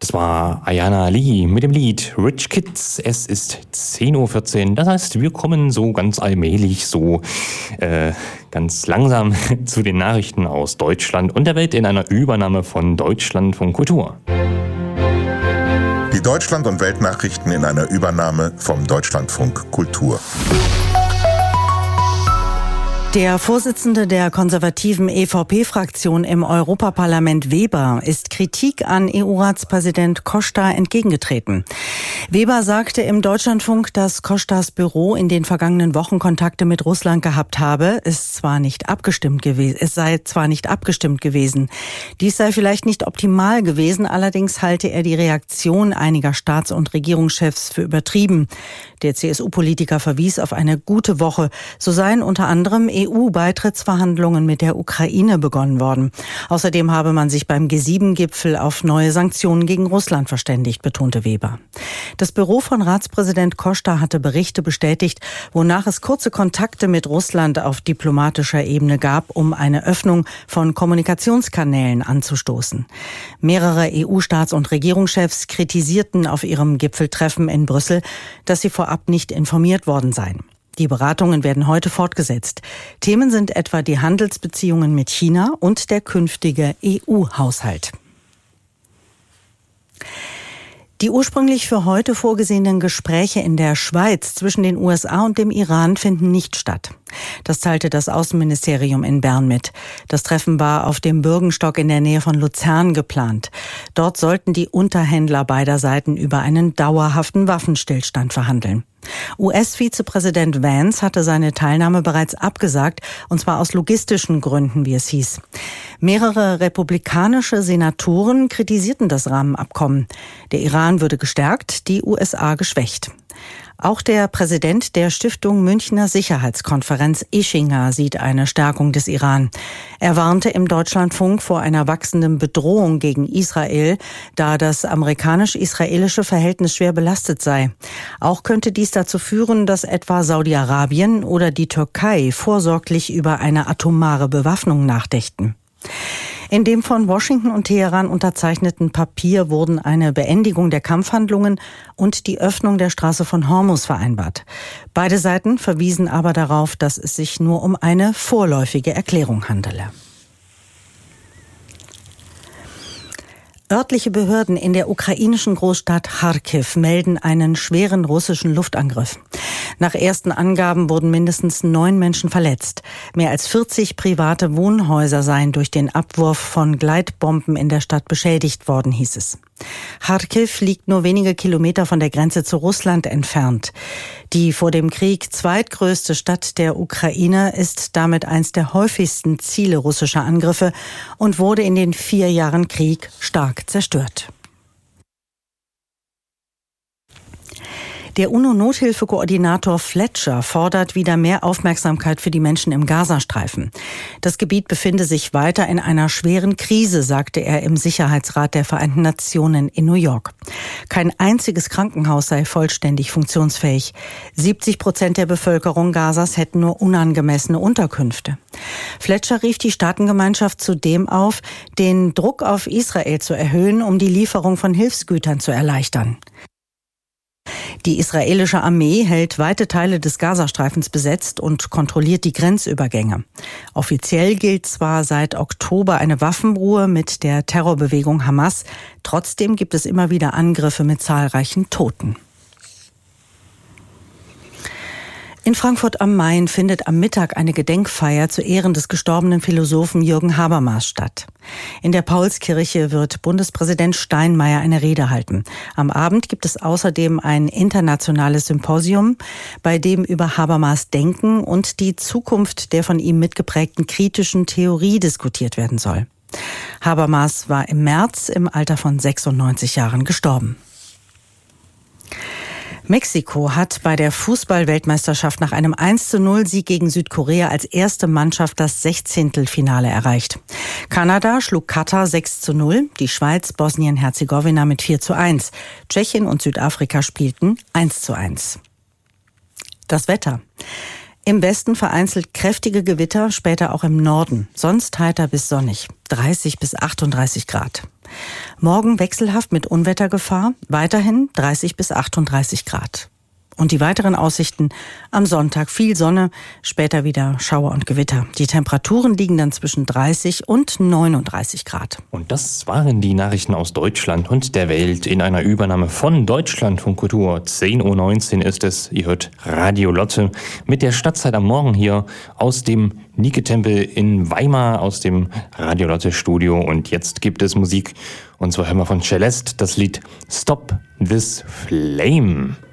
Das war Ayana Lee mit dem Lied Rich Kids. Es ist 10:14 Uhr. Das heißt, wir kommen so ganz allmählich, ganz langsam zu den Nachrichten aus Deutschland und der Welt in einer Übernahme von Deutschlandfunk Kultur. Die Deutschland- und Weltnachrichten in einer Übernahme vom Deutschlandfunk Kultur. Der Vorsitzende der konservativen EVP-Fraktion im Europaparlament Weber ist Kritik an EU-Ratspräsident Costa entgegengetreten. Weber sagte im Deutschlandfunk, dass Costas Büro in den vergangenen Wochen Kontakte mit Russland gehabt habe. Es sei zwar nicht abgestimmt gewesen. Dies sei vielleicht nicht optimal gewesen, allerdings halte er die Reaktion einiger Staats- und Regierungschefs für übertrieben. Der CSU-Politiker verwies auf eine gute Woche. So seien unter anderem EU-Beitrittsverhandlungen mit der Ukraine begonnen worden. Außerdem habe man sich beim G7-Gipfel auf neue Sanktionen gegen Russland verständigt, betonte Weber. Das Büro von Ratspräsident Costa hatte Berichte bestätigt, wonach es kurze Kontakte mit Russland auf diplomatischer Ebene gab, um eine Öffnung von Kommunikationskanälen anzustoßen. Mehrere EU-Staats- und Regierungschefs kritisierten auf ihrem Gipfeltreffen in Brüssel, dass sie vorab nicht informiert worden seien. Die Beratungen werden heute fortgesetzt. Themen sind etwa die Handelsbeziehungen mit China und der künftige EU-Haushalt. Die ursprünglich für heute vorgesehenen Gespräche in der Schweiz zwischen den USA und dem Iran finden nicht statt. Das teilte das Außenministerium in Bern mit. Das Treffen war auf dem Bürgenstock in der Nähe von Luzern geplant. Dort sollten die Unterhändler beider Seiten über einen dauerhaften Waffenstillstand verhandeln. US-Vizepräsident Vance hatte seine Teilnahme bereits abgesagt, und zwar aus logistischen Gründen, wie es hieß. Mehrere republikanische Senatoren kritisierten das Rahmenabkommen. Der Iran würde gestärkt, die USA geschwächt. Auch der Präsident der Stiftung Münchner Sicherheitskonferenz, Ischinger, sieht eine Stärkung des Iran. Er warnte im Deutschlandfunk vor einer wachsenden Bedrohung gegen Israel, da das amerikanisch-israelische Verhältnis schwer belastet sei. Auch könnte dies dazu führen, dass etwa Saudi-Arabien oder die Türkei vorsorglich über eine atomare Bewaffnung nachdächten. In dem von Washington und Teheran unterzeichneten Papier wurden eine Beendigung der Kampfhandlungen und die Öffnung der Straße von Hormuz vereinbart. Beide Seiten verwiesen aber darauf, dass es sich nur um eine vorläufige Erklärung handele. Örtliche Behörden in der ukrainischen Großstadt Charkiw melden einen schweren russischen Luftangriff. Nach ersten Angaben wurden mindestens 9 Menschen verletzt. Mehr als 40 private Wohnhäuser seien durch den Abwurf von Gleitbomben in der Stadt beschädigt worden, hieß es. Charkiw liegt nur wenige Kilometer von der Grenze zu Russland entfernt. Die vor dem Krieg zweitgrößte Stadt der Ukraine ist damit eines der häufigsten Ziele russischer Angriffe und wurde in den 4 Jahren Krieg stark zerstört. Der UNO-Nothilfekoordinator Fletcher fordert wieder mehr Aufmerksamkeit für die Menschen im Gazastreifen. Das Gebiet befinde sich weiter in einer schweren Krise, sagte er im Sicherheitsrat der Vereinten Nationen in New York. Kein einziges Krankenhaus sei vollständig funktionsfähig. 70% der Bevölkerung Gazas hätten nur unangemessene Unterkünfte. Fletcher rief die Staatengemeinschaft zudem auf, den Druck auf Israel zu erhöhen, um die Lieferung von Hilfsgütern zu erleichtern. Die israelische Armee hält weite Teile des Gazastreifens besetzt und kontrolliert die Grenzübergänge. Offiziell gilt zwar seit Oktober eine Waffenruhe mit der Terrorbewegung Hamas, trotzdem gibt es immer wieder Angriffe mit zahlreichen Toten. In Frankfurt am Main findet am Mittag eine Gedenkfeier zu Ehren des gestorbenen Philosophen Jürgen Habermas statt. In der Paulskirche wird Bundespräsident Steinmeier eine Rede halten. Am Abend gibt es außerdem ein internationales Symposium, bei dem über Habermas Denken und die Zukunft der von ihm mitgeprägten kritischen Theorie diskutiert werden soll. Habermas war im März im Alter von 96 Jahren gestorben. Mexiko hat bei der Fußball-Weltmeisterschaft nach einem 1:0-Sieg gegen Südkorea als erste Mannschaft das 16. erreicht. Kanada schlug Katar 6:0, die Schweiz Bosnien-Herzegowina mit 4:1. Tschechien und Südafrika spielten 1:1. Das Wetter. Im Westen vereinzelt kräftige Gewitter, später auch im Norden. Sonst heiter bis sonnig. 30 bis 38 Grad. Morgen wechselhaft mit Unwettergefahr. Weiterhin 30 bis 38 Grad. Und die weiteren Aussichten: am Sonntag viel Sonne, später wieder Schauer und Gewitter. Die Temperaturen liegen dann zwischen 30 und 39 Grad. Und das waren die Nachrichten aus Deutschland und der Welt in einer Übernahme von Deutschlandfunk Kultur. 10.19 Uhr ist es. Ihr hört Radio Lotte mit der Stadtzeit am Morgen hier aus dem Nike-Tempel in Weimar, aus dem Radio Lotte Studio. Und jetzt gibt es Musik. Und zwar hören wir von Celeste das Lied Stop This Flame.